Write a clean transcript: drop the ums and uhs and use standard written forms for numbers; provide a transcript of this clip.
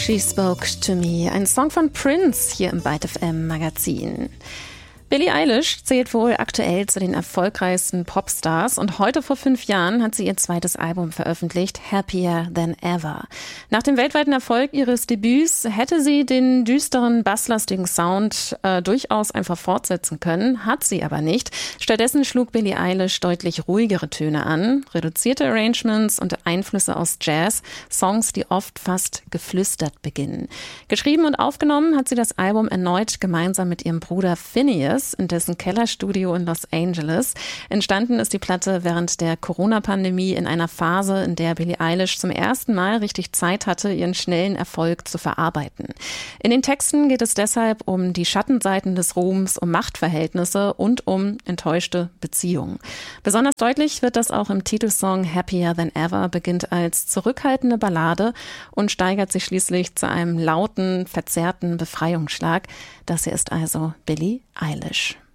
She Spoke to Me, ein Song von Prince hier im Byte FM Magazin. Billie Eilish zählt wohl aktuell zu den erfolgreichsten Popstars und heute vor 5 Jahren hat sie ihr zweites Album veröffentlicht, Happier Than Ever. Nach dem weltweiten Erfolg ihres Debüts hätte sie den düsteren, basslastigen Sound durchaus einfach fortsetzen können, hat sie aber nicht. Stattdessen schlug Billie Eilish deutlich ruhigere Töne an, reduzierte Arrangements und Einflüsse aus Jazz, Songs, die oft fast geflüstert beginnen. Geschrieben und aufgenommen hat sie das Album erneut gemeinsam mit ihrem Bruder Phineas in dessen Kellerstudio in Los Angeles. Entstanden ist die Platte während der Corona-Pandemie in einer Phase, in der Billie Eilish zum ersten Mal richtig Zeit hatte, ihren schnellen Erfolg zu verarbeiten. In den Texten geht es deshalb um die Schattenseiten des Ruhms, um Machtverhältnisse und um enttäuschte Beziehungen. Besonders deutlich wird das auch im Titelsong Happier Than Ever, beginnt als zurückhaltende Ballade und steigert sich schließlich zu einem lauten, verzerrten Befreiungsschlag. Das hier ist also Billie Eilish.